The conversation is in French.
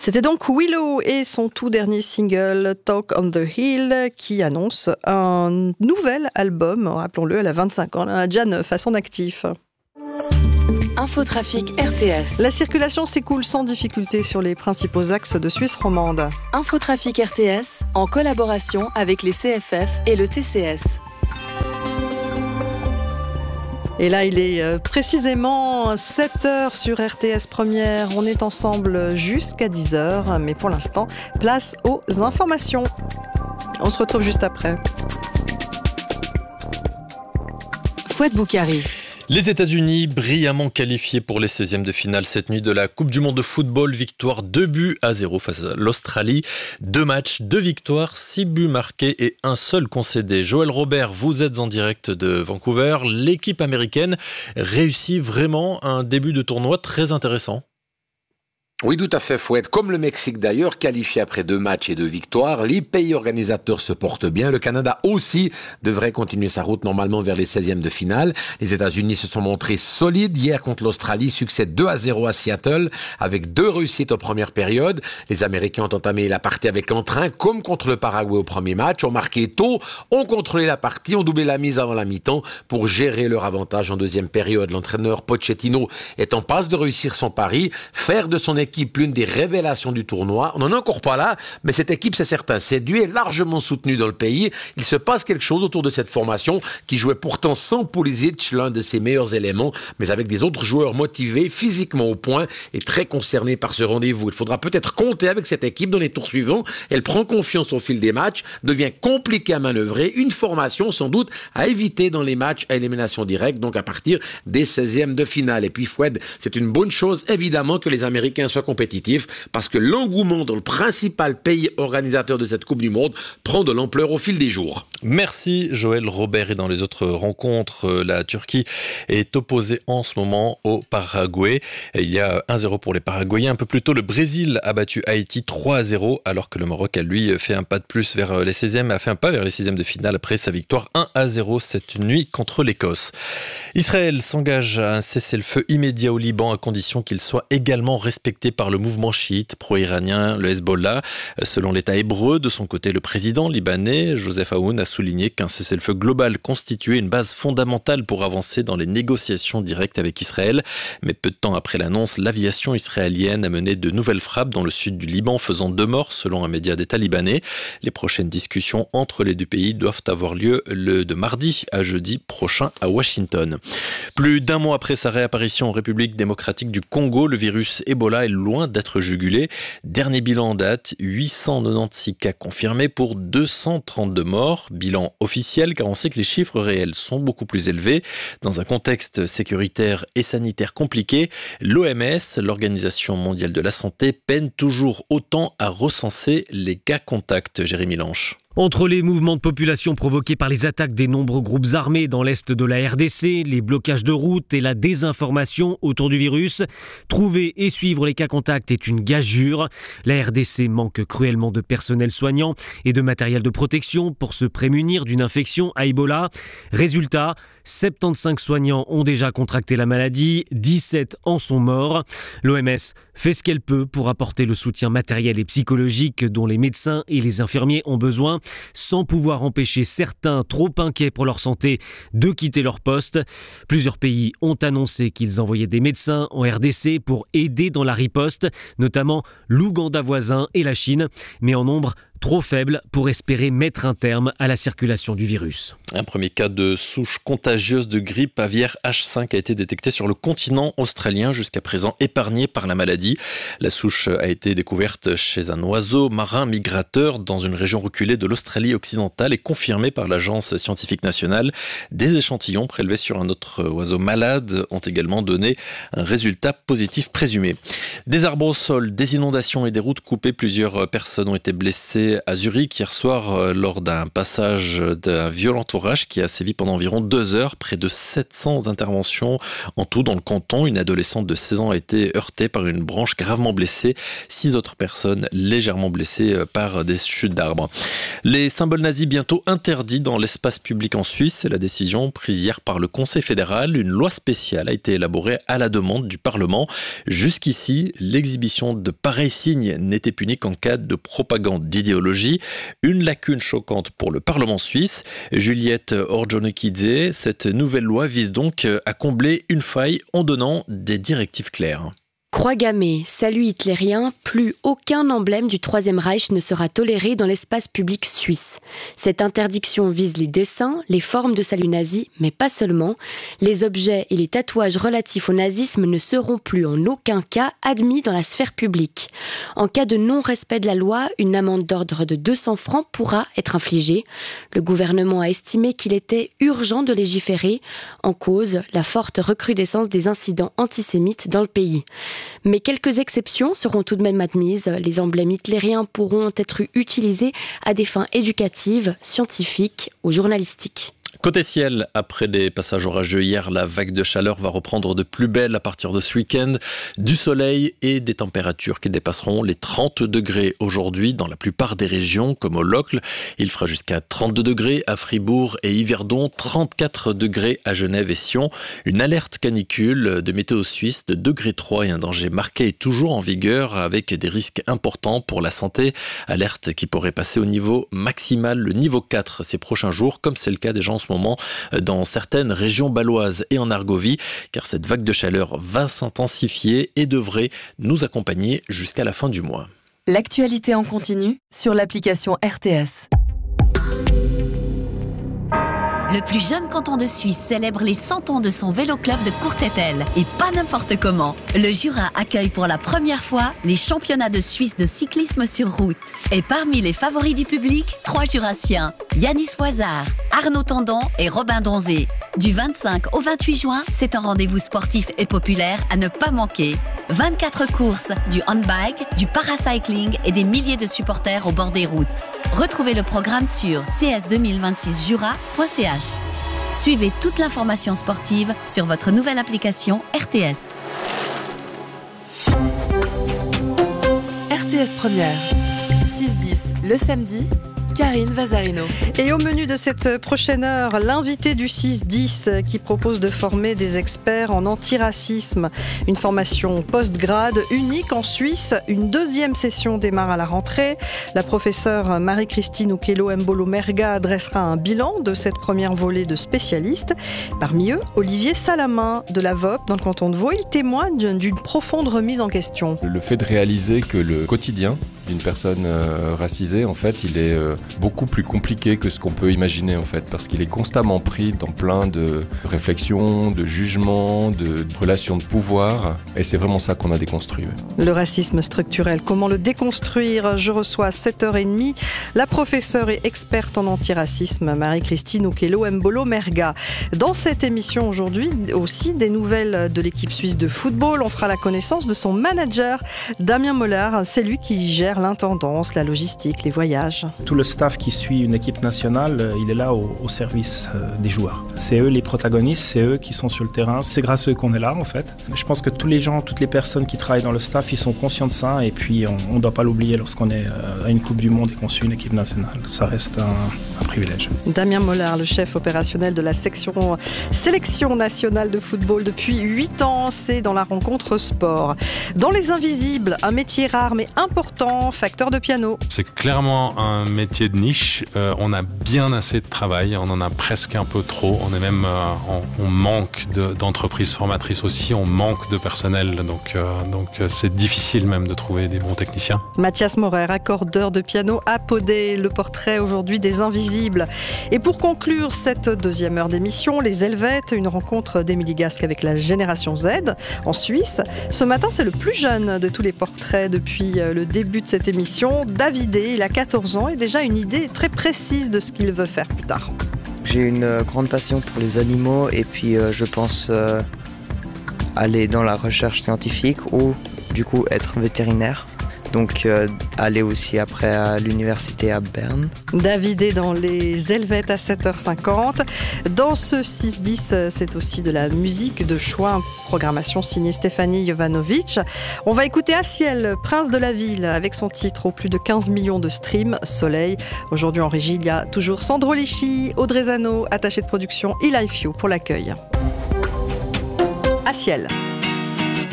C'était donc Willow et son tout dernier single Talk on the Hill qui annonce un nouvel album, rappelons-le, elle a 25 ans, elle en a déjà 9 à son actif. Infotrafic RTS. La circulation s'écoule sans difficulté sur les principaux axes de Suisse romande. Infotrafic RTS en collaboration avec les CFF et le TCS. Et là, il est précisément 7h sur RTS Première. On est ensemble jusqu'à 10h. Mais pour l'instant, place aux informations. On se retrouve juste après. Fouad Boukari. Les États-Unis, brillamment qualifiés pour les 16e de finale cette nuit de la Coupe du Monde de football. Victoire 2-0 face à l'Australie. 2 matchs, 2 victoires, 6 buts marqués et 1 seul concédé. Joël Robert, vous êtes en direct de Vancouver. L'équipe américaine réussit vraiment un début de tournoi très intéressant. Oui, tout à fait, Fouette. Comme le Mexique d'ailleurs, qualifié après 2 matchs et 2 victoires, les pays organisateurs se portent bien. Le Canada aussi devrait continuer sa route normalement vers les 16e de finale. Les États-Unis se sont montrés solides hier contre l'Australie, succès 2-0 à Seattle avec 2 réussites en première période. Les Américains ont entamé la partie avec entrain, comme contre le Paraguay au premier match, ont marqué tôt, ont contrôlé la partie, ont doublé la mise avant la mi-temps pour gérer leur avantage en deuxième période. L'entraîneur Pochettino est en passe de réussir son pari, faire de son équipe l'une des révélations du tournoi. On n'en est encore pas là, mais cette équipe, c'est certain, séduit et largement soutenue dans le pays. Il se passe quelque chose autour de cette formation qui jouait pourtant sans Pulisic, l'un de ses meilleurs éléments, mais avec des autres joueurs motivés, physiquement au point et très concernés par ce rendez-vous. Il faudra peut-être compter avec cette équipe dans les tours suivants. Elle prend confiance au fil des matchs, devient compliquée à manœuvrer, une formation sans doute à éviter dans les matchs à élimination directe, donc à partir des 16e de finale. Et puis Foued, c'est une bonne chose évidemment que les Américains soient compétitif parce que l'engouement dans le principal pays organisateur de cette Coupe du Monde prend de l'ampleur au fil des jours. Merci Joël Robert. Et dans les autres rencontres, la Turquie est opposée en ce moment au Paraguay. Il y a 1-0 pour les Paraguayens. Un peu plus tôt, le Brésil a battu Haïti 3-0 alors que le Maroc a lui fait un pas de plus vers les 16e, a fait un pas vers les 16e de finale après sa victoire 1-0 cette nuit contre l'Écosse. Israël s'engage à un cessez-le-feu immédiat au Liban à condition qu'il soit également respecté par le mouvement chiite pro-iranien, le Hezbollah. Selon l'État hébreu, de son côté, le président libanais, Joseph Aoun, a souligné qu'un cessez-le-feu global constituait une base fondamentale pour avancer dans les négociations directes avec Israël. Mais peu de temps après l'annonce, l'aviation israélienne a mené de nouvelles frappes dans le sud du Liban, faisant 2 morts, selon un média d'État libanais. Les prochaines discussions entre les deux pays doivent avoir lieu de mardi à jeudi prochain à Washington. Plus d'1 mois après sa réapparition en République démocratique du Congo, le virus Ebola est loin d'être jugulé. Dernier bilan en date, 896 cas confirmés pour 232 morts. Bilan officiel car on sait que les chiffres réels sont beaucoup plus élevés. Dans un contexte sécuritaire et sanitaire compliqué, l'OMS, l'Organisation mondiale de la santé, peine toujours autant à recenser les cas contacts. Jérémy Lanche. Entre les mouvements de population provoqués par les attaques des nombreux groupes armés dans l'est de la RDC, les blocages de routes et la désinformation autour du virus, trouver et suivre les cas contacts est une gageure. La RDC manque cruellement de personnel soignant et de matériel de protection pour se prémunir d'une infection à Ebola. Résultat, 75 soignants ont déjà contracté la maladie, 17 en sont morts. L'OMS fait ce qu'elle peut pour apporter le soutien matériel et psychologique dont les médecins et les infirmiers ont besoin, sans pouvoir empêcher certains trop inquiets pour leur santé de quitter leur poste. Plusieurs pays ont annoncé qu'ils envoyaient des médecins en RDC pour aider dans la riposte, notamment l'Ouganda voisin et la Chine, mais en nombre trop faible pour espérer mettre un terme à la circulation du virus. Un premier cas de souche contagieuse de grippe aviaire H5 a été détecté sur le continent australien, jusqu'à présent épargné par la maladie. La souche a été découverte chez un oiseau marin migrateur dans une région reculée de l'Australie occidentale et confirmée par l'Agence scientifique nationale. Des échantillons prélevés sur un autre oiseau malade ont également donné un résultat positif présumé. Des arbres au sol, des inondations et des routes coupées, plusieurs personnes ont été blessées blessé à Zurich hier soir lors d'un passage d'un violent orage qui a sévi pendant environ 2 heures. Près de 700 interventions en tout dans le canton. Une adolescente de 16 ans a été heurtée par une branche gravement blessée. 6 autres personnes légèrement blessées par des chutes d'arbres. Les symboles nazis bientôt interdits dans l'espace public en Suisse. C'est la décision prise hier par le Conseil fédéral. Une loi spéciale a été élaborée à la demande du Parlement. Jusqu'ici, l'exhibition de pareils signes n'était punie qu'en cas de propagande d'idéologie. Une lacune choquante pour le Parlement suisse. Juliette Orjonikidze, cette nouvelle loi vise donc à combler une faille en donnant des directives claires. Croix gammée, salut hitlérien, plus aucun emblème du Troisième Reich ne sera toléré dans l'espace public suisse. Cette interdiction vise les dessins, les formes de salut nazi, mais pas seulement. Les objets et les tatouages relatifs au nazisme ne seront plus en aucun cas admis dans la sphère publique. En cas de non-respect de la loi, une amende d'ordre de 200 francs pourra être infligée. Le gouvernement a estimé qu'il était urgent de légiférer, en cause la forte recrudescence des incidents antisémites dans le pays. Mais quelques exceptions seront tout de même admises. Les emblèmes hitlériens pourront être utilisés à des fins éducatives, scientifiques ou journalistiques. Côté ciel, après les passages orageux hier, la vague de chaleur va reprendre de plus belle à partir de ce week-end. Du soleil et des températures qui dépasseront les 30 degrés aujourd'hui dans la plupart des régions, comme au Locle. Il fera jusqu'à 32 degrés à Fribourg et Yverdon, 34 degrés à Genève et Sion. Une alerte canicule de météo suisse de degré 3 et un danger marqué est toujours en vigueur avec des risques importants pour la santé. Alerte qui pourrait passer au niveau maximal, le niveau 4 ces prochains jours, comme c'est le cas déjà en ce moment dans certaines régions baloises et en Argovie, car cette vague de chaleur va s'intensifier et devrait nous accompagner jusqu'à la fin du mois. L'actualité en continu sur l'application RTS. Le plus jeune canton de Suisse célèbre les 100 ans de son vélo-club de Courtétel. Et pas n'importe comment. Le Jura accueille pour la première fois les championnats de Suisse de cyclisme sur route. Et parmi les favoris du public, 3 Jurassiens. Yanis Voisard, Arnaud Tendon et Robin Donzé. Du 25 au 28 juin, c'est un rendez-vous sportif et populaire à ne pas manquer. 24 courses, du handbike, du paracycling et des milliers de supporters au bord des routes. Retrouvez le programme sur cs2026jura.ch. Suivez toute l'information sportive sur votre nouvelle application RTS. RTS Première, 6-10 le samedi, Karine Vazarino. Et au menu de cette prochaine heure, l'invité du 6-10 qui propose de former des experts en antiracisme. Une formation post-grade unique en Suisse. Une deuxième session démarre à la rentrée. La professeure Marie-Christine Oukelo-Mbolo-Merga dressera un bilan de cette première volée de spécialistes. Parmi eux, Olivier Salamin de la VOP dans le canton de Vaud. Il témoigne d'une profonde remise en question. Le fait de réaliser que le quotidien d'une personne racisée, en fait, il est beaucoup plus compliqué que ce qu'on peut imaginer, en fait, parce qu'il est constamment pris dans plein de réflexions, de jugements, de relations de pouvoir, et c'est vraiment ça qu'on a déconstruit. Le racisme structurel, comment le déconstruire? Je reçois à 7h30 la professeure et experte en antiracisme Marie-Christine Oukelo-Mbolo-Merga. Dans cette émission aujourd'hui, aussi des nouvelles de l'équipe suisse de football. On fera la connaissance de son manager, Damien Mollard. C'est lui qui gère l'intendance, la logistique, les voyages. Tout le staff qui suit une équipe nationale, il est là au service des joueurs. C'est eux les protagonistes, c'est eux qui sont sur le terrain. C'est grâce à eux qu'on est là, en fait. Je pense que tous les gens, toutes les personnes qui travaillent dans le staff, ils sont conscients de ça. Et puis, on ne doit pas l'oublier lorsqu'on est à une Coupe du Monde et qu'on suit une équipe nationale. Ça reste un privilège. Damien Mollard, le chef opérationnel de la sélection nationale de football depuis 8 ans. C'est dans la rencontre sport. Dans les invisibles, un métier rare mais important, facteur de piano. C'est clairement un métier de niche. On a bien assez de travail. On en a presque un peu trop. On est même, on manque d'entreprises formatrices aussi. On manque de personnel. Donc c'est difficile même de trouver des bons techniciens. Mathias Maurer, accordeur de piano à Podé, le portrait aujourd'hui des invisibles. Et pour conclure cette deuxième heure d'émission, les Helvètes, une rencontre d'Émilie Gasque avec la génération Z en Suisse. Ce matin, c'est le plus jeune de tous les portraits depuis le début de cette émission. Davidé, il a 14 ans et déjà une idée très précise de ce qu'il veut faire plus tard. J'ai une grande passion pour les animaux et puis je pense aller dans la recherche scientifique ou du coup être vétérinaire. Donc aller aussi après à l'université à Berne. David est dans les Helvètes à 7h50. Dans ce 6-10, c'est aussi de la musique de choix, programmation signée Stéphanie Jovanovic. On va écouter Aciel, prince de la ville, avec son titre aux plus de 15 millions de streams, Soleil. Aujourd'hui en régie, il y a toujours Sandro Lichy, Audrey Zano, attaché de production, eLife You pour l'accueil. Aciel.